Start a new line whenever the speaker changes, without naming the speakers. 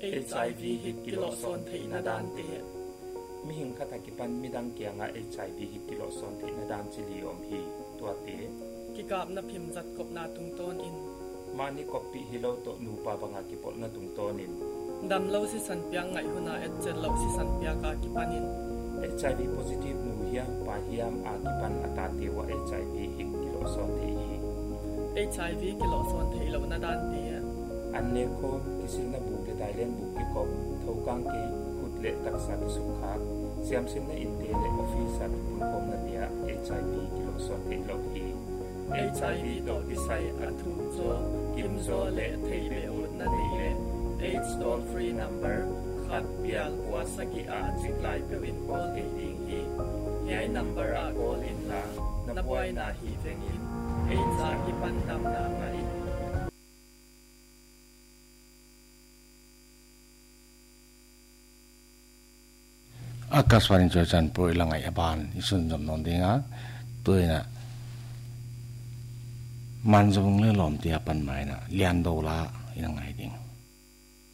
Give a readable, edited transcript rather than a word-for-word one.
HIV ฮิกิโลซอนเทนาดานเตมิหิงคาตากิปันมิดังเกียงa HIV ฮิกิโลซอนเทนาดานจิลีอมฮีตัวเต
กิกาบนับพิมจัดกบนาตุงต้นอิน
มานิกบปีฮิโลโตนูปาบังอากิปอลนาตุงต้นิน
ดำเล่าสิสันเปียงไงหุนาเอเจนเล่าสิสันเปียกากิปันิน
HIV positive นูเฮียปาเฮียมอากิปันอัตาเตวะ HIV ฮิกิโลซอนเทฮี
HIV กิโลซอนเทโลนาดานเต
อันเนโคกิสินาบุกเกไดเลนบุกกิกบทวกังเกขุดเลตักษากิสุขาเสียมสินในอินเตเลออฟฟิศบุญคมนาเดีย HIV กิโลซอนเทโลฮี HIV โดดิไซอัตุโซกิมโซเลเทเบอุนนาเดเล AIDS toll free number ขัดเปียลกัวสกิอาจิกไลเปวินโกลเกดิงฮียาย number อาโกลินลานับไว้นาฮีเฟงอิน AIDS อากิปันดำนาไง
Akaswani Jojan po ilang ay aban isun jom non dinga tuoi na manjong le lom ti apan mai na lian do la inang ai ding